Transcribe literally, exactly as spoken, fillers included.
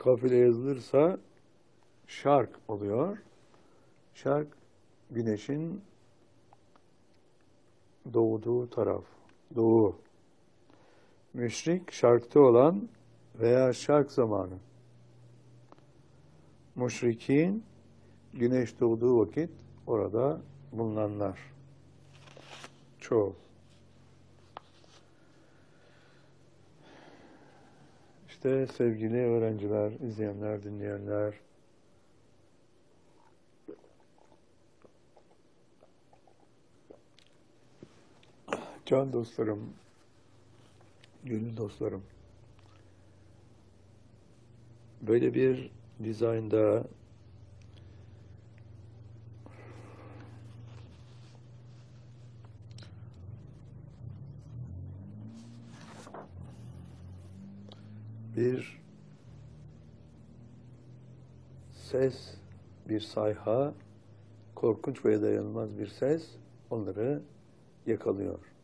kafile yazılırsa şark oluyor. Şark, güneşin doğduğu taraf, doğu. Müşrik, şarkta olan veya şark zamanı. Müşrikin, güneş doğduğu vakit orada bulunanlar. Çoğul. İşte sevgili öğrenciler, izleyenler, dinleyenler, can dostlarım, gönül dostlarım, böyle bir dizaynda bir ses, bir sayha, korkunç ve dayanılmaz bir ses onları yakalıyor.